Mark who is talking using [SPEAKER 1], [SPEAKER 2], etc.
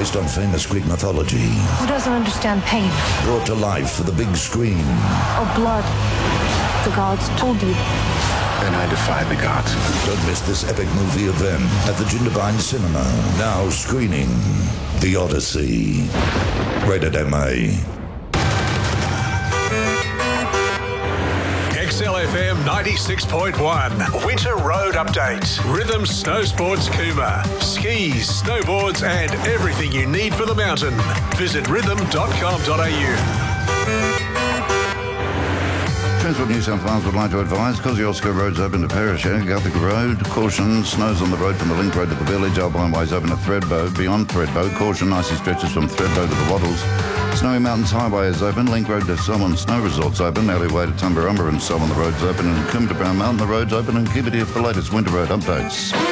[SPEAKER 1] based on famous Greek mythology.
[SPEAKER 2] Who doesn't understand pain?
[SPEAKER 1] Brought to life for the big screen.
[SPEAKER 2] Or blood. The gods told you.
[SPEAKER 3] And I defy the gods.
[SPEAKER 1] Don't miss this epic movie event at the Jindabyne Cinema. Now screening The Odyssey. Rated MA.
[SPEAKER 4] XLFM 96.1. Winter Road Update. Rhythm Snow Sports Cooma. Skis, snowboards and everything you need for the mountain. Visit rhythm.com.au.
[SPEAKER 5] Transport New South Wales would like to advise Kosciuszko Road's open to Perisher, Gothic Road, caution, snows on the road from the Link Road to the village, Alpine Way's open to Thredbo, beyond Thredbo, caution, icy stretches from Thredbo to the Wattles, Snowy Mountains Highway is open, Link Road to Solomon Snow Resort's open, Alleyway to Tumbarumba and Solomon the road's open, and Coombe to Brown Mountain the road's open, and keep it here for the latest winter road updates.